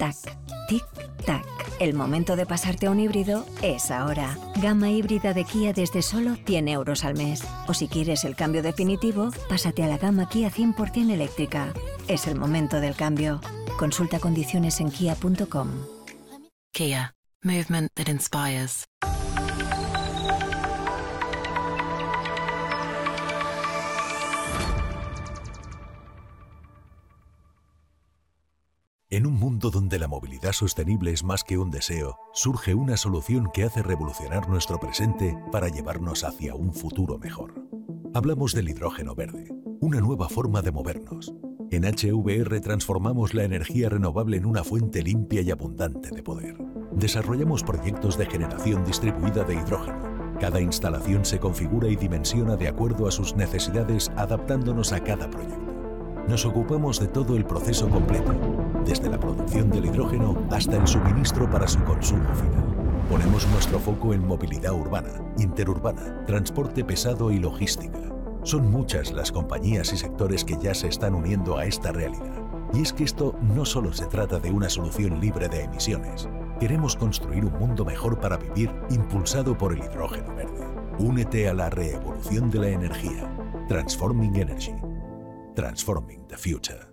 Tic-tac, tic-tac. El momento de pasarte a un híbrido es ahora. Gama híbrida de Kia desde solo 100 euros al mes. O si quieres el cambio definitivo, pásate a la gama Kia 100% eléctrica. Es el momento del cambio. Consulta condiciones en kia.com. Kia. Movement that inspires. En un mundo donde la movilidad sostenible es más que un deseo, surge una solución que hace revolucionar nuestro presente para llevarnos hacia un futuro mejor. Hablamos del hidrógeno verde, una nueva forma de movernos. En HVR transformamos la energía renovable en una fuente limpia y abundante de poder. Desarrollamos proyectos de generación distribuida de hidrógeno. Cada instalación se configura y dimensiona de acuerdo a sus necesidades, adaptándonos a cada proyecto. Nos ocupamos de todo el proceso completo, desde la producción del hidrógeno hasta el suministro para su consumo final. Ponemos nuestro foco en movilidad urbana, interurbana, transporte pesado y logística. Son muchas las compañías y sectores que ya se están uniendo a esta realidad. Y es que esto no solo se trata de una solución libre de emisiones. Queremos construir un mundo mejor para vivir, impulsado por el hidrógeno verde. Únete a la reevolución de la energía. Transforming Energy. Transforming the Future.